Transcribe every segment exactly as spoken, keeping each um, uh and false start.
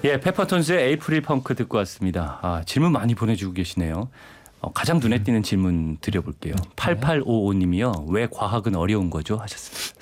예, 페퍼톤스의 에이프릴 펑크 듣고 왔습니다. 아, 질문 많이 보내주고 계시네요. 어, 가장 눈에 띄는 질문 드려볼게요. 팔팔오오 님이요. 왜 과학은 어려운 거죠? 하셨습니다.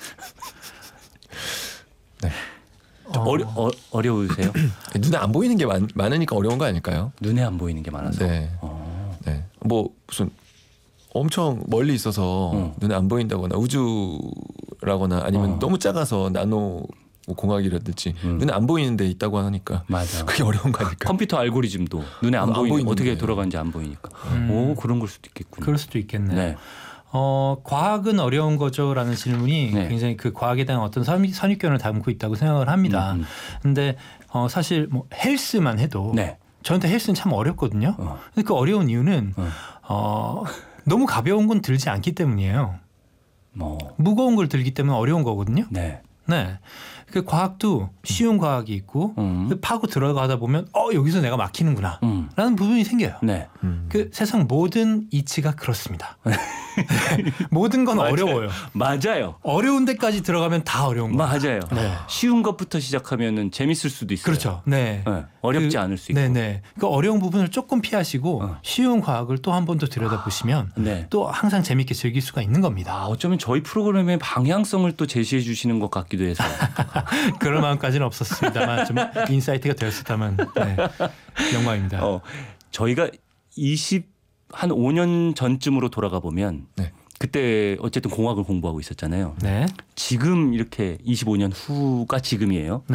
네. 좀 어려, 어, 어려우세요? 눈에 안 보이는 게 많, 많으니까 어려운 거 아닐까요? 눈에 안 보이는 게 많아서. 네. 어. 네. 뭐 무슨 엄청 멀리 있어서 음. 눈에 안 보인다거나 우주라거나 아니면 어. 너무 작아서 나노 공학이라든지 음. 눈에 안 보이는 데 있다고 하니까 맞아. 그게 어려운 거니까. 컴퓨터 알고리즘도 눈에 안, 안 보이는 보이는데. 어떻게 돌아가는지 안 보이니까. 음. 오, 그런 걸 수도 있겠군요. 그럴 수도 있겠네요. 네. 어, 과학은 어려운 거죠라는 질문이 네. 굉장히 그 과학에 대한 어떤 선입, 선입견을 담고 있다고 생각을 합니다. 음, 음. 근데 어, 사실 뭐 헬스만 해도 네. 저한테 헬스는 참 어렵거든요. 어. 근데 그 어려운 이유는 어. 어, 너무 가벼운 건 들지 않기 때문이에요. 뭐. 무거운 걸 들기 때문에 어려운 거거든요. 네. 네. 그 과학도 쉬운 과학이 있고 음. 그 파고 들어가다 보면 어 여기서 내가 막히는구나 음. 라는 부분이 생겨요. 네. 음. 그 세상 모든 이치가 그렇습니다. 모든 건 맞아요. 어려워요. 맞아요. 어려운 데까지 들어가면 다 어려운 거예요. 맞아요. 네. 쉬운 것부터 시작하면은 재밌을 수도 있어요. 그렇죠. 네. 네. 어렵지 그, 않을 수 있고. 네네. 그 어려운 부분을 조금 피하시고 어. 쉬운 과학을 또 한 번 더 들여다보시면 네. 또 항상 재밌게 즐길 수가 있는 겁니다. 아, 어쩌면 저희 프로그램의 방향성을 또 제시해 주시는 것 같기도 해서. 그럴 마음까지는 없었습니다만 좀 인사이트가 되었었다면 네. 영광입니다. 어, 저희가 이십 한 오 년 전쯤으로 돌아가 보면 네. 그때 어쨌든 공학을 공부하고 있었잖아요. 네. 지금 이렇게 이십오 년 후가 지금이에요.